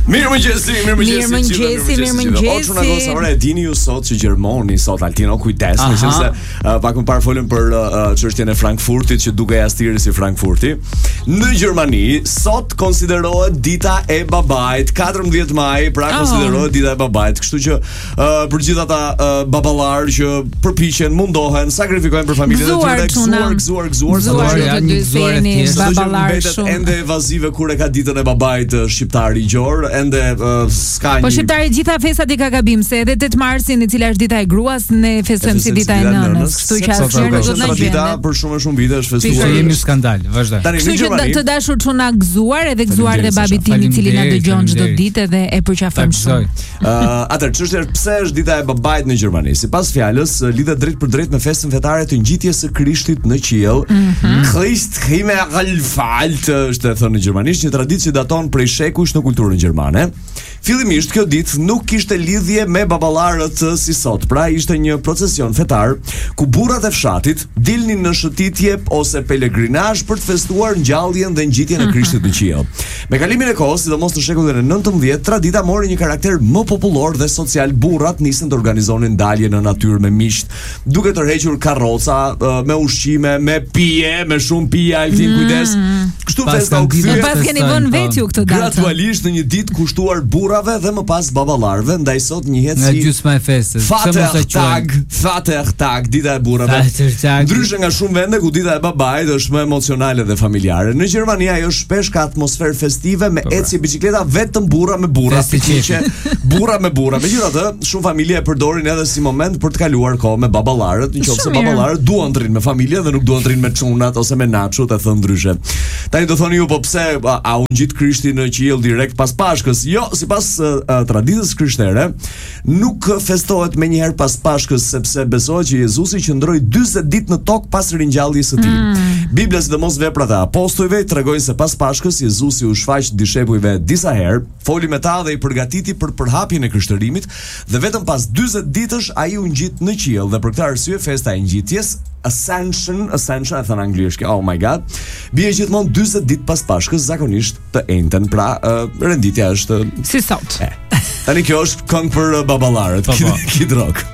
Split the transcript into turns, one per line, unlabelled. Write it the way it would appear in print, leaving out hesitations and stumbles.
Mirëmëngjesi. Ora e dini ju sot që Gjermani sot Altino kujdes, meqense pak më parë folëm për çështjen e Frankfurtit që dukej astiri si Frankfurti. Në Gjermani sot konsiderohet dita e babait, 14 maj, pra konsiderohet dita e babait, kështu që për gjithë ata baballar që përpiqen, mundohen, sakrifikojnë për familjen e tyre, gëzuar,
janë baballar
shumë. Ende evazive kur e ka ditën e babait shqiptari gjor, ende s'ka një.
Po shqiptari gjitha festat i ka gabim, se edhe 8 marsin, e cila është dita e gruas, ne festojmë si dita e nënës, kështu që asnjëherë nuk do të na gjejnë.
Për shumë vite është festuar.
Jemi skandal, vazhdo.
Kështu që të dashur çuna gëzuar, edhe gëzuar dhe babi tim i cili na dëgjon çdo ditë dhe e përqafojmë shumë.
Atëherë çështja është pse është dita e babait në Gjermani? Sipas fjalës, lidhet drejt për drejt me festën fetare të ngjitjes së Krishtit në qiell. Christ Himmelfahrt është thënë në gjermanisht, një traditë që daton prej shekujsh në kulturën gjermane. Fillimisht kjo ditë nuk kishte lidhje me baballarët si sot. Pra ishte një procesion fetar ku burrat e fshatit dilnin në shëtitje ose pelegrinazh për të festuar ngjalljen dhe ngjitjen e Krishtit në qiell. Me kalimin e kohës, sidomos në shekullin e 19, tradita mori një karakter më popullor dhe social. Burrat nisën të organizonin dalje në natyrë me miq, duke tërhequr karroca me ushqime, me pije, me shumë pije, Altin kujdes. Kështu festa u kthye.
Pas keni vënë vetë ju këtë datë.
Gradualisht në një ditë kushtuar burrave dhe më pas baballarëve, ndaj sot njihet si
gjysma e festës.
Vatertag, dita e burrave. Ndryshe nga shumë vende ku dita e babait është më emocionale dhe familjare. Në Gjermani ajo shpesh ka atmosferë festive me ecje bicikleta vetëm burra me burra, burra me burra. Megjithatë, shumë familje e përdorin edhe si moment për të kaluar kohë me baballarët, nëse baballarët duan të rinë me familje dhe nuk duan të rinë me çunat ose me naçut, e thënë ndryshe. Tani do thoni ju, po pse a u ngjit Krishti në qiell direkt pas Pashkës? Jo, sipas traditës krishtere, nuk festohet menjëherë pas Pashkës, sepse besohet që Jezusi qëndroi 40 ditë në tokë pas ringjalljes së tij. Bibla, sidomos veprat e apostujve, tregojnë se pas Pashkës Jezusi u shfaq dishepujve disa herë, foli me ta dhe i përgatiti për përhapjen e krishtërimit, dhe vetëm pas 40 ditësh ai u ngjit në qiell, dhe për këtë arsye festa e ngjitjes, Ascension e thënë anglisht, oh my god, bie gjithmonë 40 ditë pas Pashkës, zakonisht të njëjtën, pra renditja është
si sot.
Tani kjo është këngë për baballarët, Kid Rock.